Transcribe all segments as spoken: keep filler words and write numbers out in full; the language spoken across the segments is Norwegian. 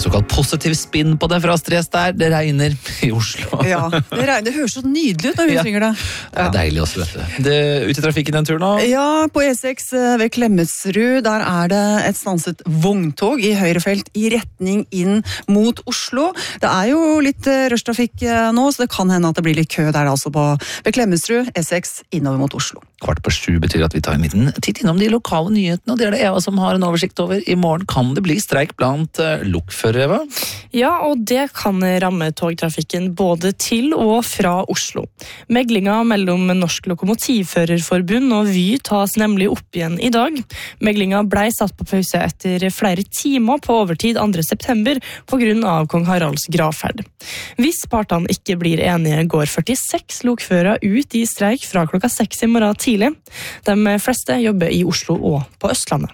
såkalt positiv spinn på det fra Astrid S der. Det regner i Oslo. Ja, det, regner, det høres så nydelig ut når vi Ja. synger det. Det er deilig også, vet du. Det er ute i trafikken en tur nå. Ja, på E seks ved Klemetsrud, der er det et stanset vogntog i høyrefelt i retning inn mot Oslo. Det er jo litt rushtrafikk nå, så det kan hende at det blir litt kø der altså på ved Klemetsrud, E seks innover mot Oslo. Kvart på sju betyr at vi tar en liten titt innom de lokale nyhetene, og det er det Eva som har en oversikt over. I morgen kan det bli streik blant uh, lokførere, Eva? Ja, og det kan ramme togtrafikken både til og fra Oslo. Meglinga mellom Norsk Lokomotivførerforbund og Vy tas nemlig opp igjen i dag. Meglinga ble satt på pause etter flere timer på overtid andre september på grunn av kong Haralds gravferd. Hvis partene ikke blir enige, går førtiseks lokførere ut i streik fra klokka seks i morgen tidlig. De fleste jobber i Oslo og på Østlandet.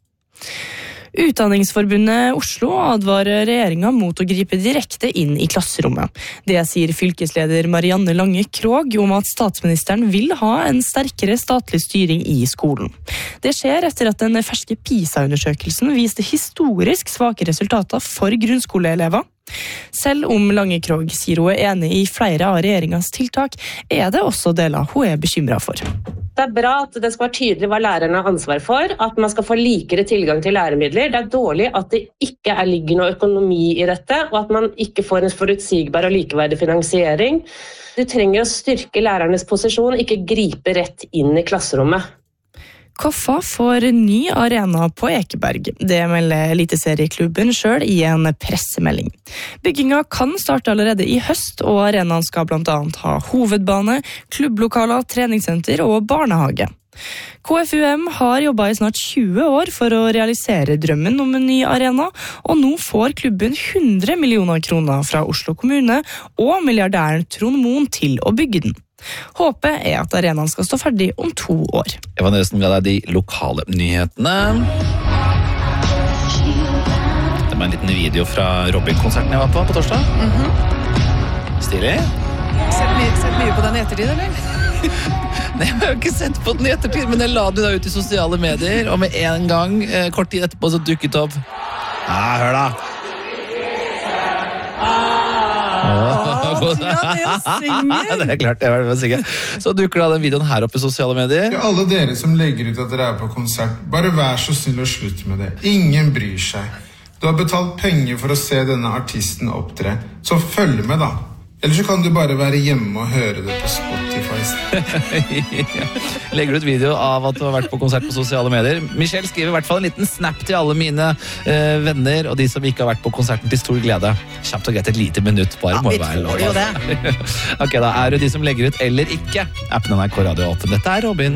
Utdanningsforbundet Oslo advarer regjeringen mot å gripe direkte inn i klasserommet. Det sier fylkesleder Marianne Lange Krog om at statsministeren vil ha en sterkere statlig styring i skolen. Det skjer etter at den ferske PISA-undersøkelsen viste historisk svake resultater for grunnskoleelever. Selv om Lange Krog sier hun er enig i flere av regjeringens tiltak, er det også deler hun er bekymret for. Det er bra at det skal være tydelig hva lærerne har ansvar for, at man skal få likere tilgang til læremidler. Det er dårlig at det ikke er ligger noe økonomi i dette, og at man ikke får en forutsigbar og likeverdig finansiering. Du trenger å styrke lærernes posisjon, ikke gripe rett inn i klasserommet. Koffa får ny arena på Ekeberg. Det melder Eliteserieklubben selv i en pressemelding. Bygginga kan starte allerede i høst, og arenaen skal blant annet ha hovedbane, klubblokaler, treningssenter og barnehage. K F U M har jobbet i snart tjue år for å realisere drømmen om en ny arena, og nå får klubben hundre millioner kroner fra Oslo kommune og milliardæren Trond Moen til å bygge den. Håpet er at arenaen skal stå ferdig om to år. Eva Nesen ga deg de lokale nyhetene. Det var en liten video fra Robin-konserten jeg var på på torsdag. Mm-hmm. Stilig. Sett mye, sett mye på den i ettertid, eller? Nei, jeg har ikke sett på den i ettertid, men jeg la den da ut i sosiale medier, og med en gang, eh, kort tid etterpå, så dukket opp. Ja, hør da. Åh, ja, det er synger. Det er klart, jeg var med å synge. Så dukker da den videoen her opp i sosiale medier. Ja, alle dere som legger ut at dere er på konsert, bare vær så snill og slutt med det. Ingen bryr seg. Du har betalt penger for å se denne artisten opptre, så følg med da. Eller så kan du bare være hjemme og høre det på Spotify. Legger du ut video av at du har vært på konsert på sosiale medier. Michelle skriver i hvert fall en liten snap til alle mine uh, venner og de som ikke har vært på konserten til stor glede. Kjapt og greit et lite minutt bare. Ja, må vi være tror jo lov. det. Ok, da er det de som legger ut eller ikke. Appen N R K Radio åpen. Dette er Robin.